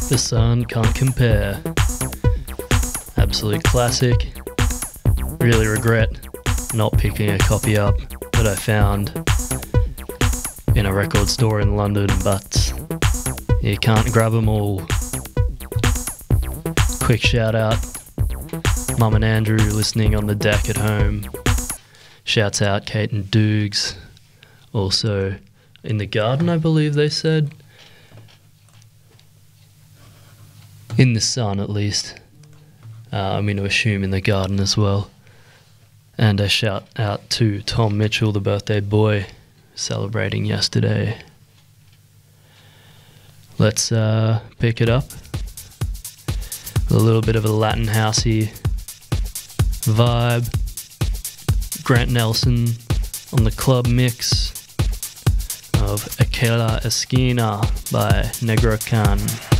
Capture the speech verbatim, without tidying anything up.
The Sun Can't Compare. Absolute classic. Really regret not picking a copy up that I found in a record store in London, but you can't grab them all. Quick shout out, Mum and Andrew listening on the deck at home. Shouts out Kate and Doogs, also in the garden, I believe they said. In the sun, at least. Uh, I'm going to assume in the garden as well. And a shout out to Tom Mitchell, the birthday boy, celebrating yesterday. Let's uh, pick it up. A little bit of a Latin housey vibe. Grant Nelson on the club mix of Aquella Esquina by Negro Can.